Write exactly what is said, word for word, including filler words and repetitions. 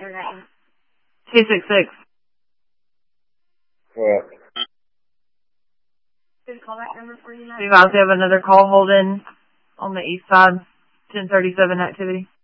two six six. What? Good callback number for you. Do you guys have another call holding on the east side? ten thirty-seven activity.